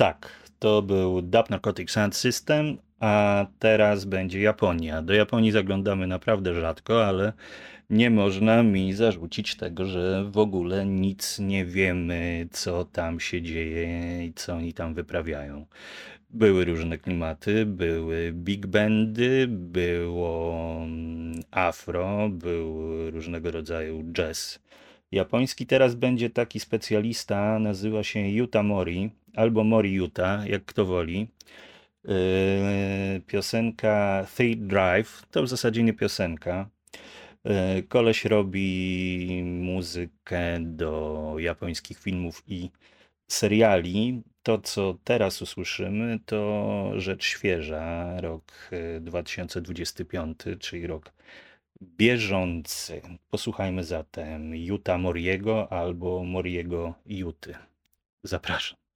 Tak, to był Dub Narcotic Sound System, a teraz będzie Japonia. Do Japonii zaglądamy naprawdę rzadko, ale nie można mi zarzucić tego, że w ogóle nic nie wiemy, co tam się dzieje i co oni tam wyprawiają. Były różne klimaty, były big bandy, było afro, był różnego rodzaju jazz japoński. Teraz będzie taki specjalista, nazywa się Yuta Mori, albo Mori Yuta, jak kto woli. Piosenka Three Drive, to w zasadzie nie piosenka. Koleś robi muzykę do japońskich filmów i seriali. To, co teraz usłyszymy, to rzecz świeża, rok 2025, czyli rok bieżący. Posłuchajmy zatem Yuta Moriego albo Moriego Yuty. Zapraszam.